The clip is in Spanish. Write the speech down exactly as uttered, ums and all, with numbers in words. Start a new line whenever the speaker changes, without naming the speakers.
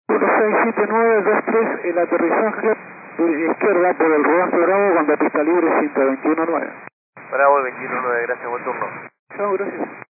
uno seis siete nueve dos tres, el aterrizaje izquierda por el rodaje Bravo, cuando pista libre ciento veintiuno nueve.
Bravo veintiuno nueve, gracias, buen turno.
Chao, gracias.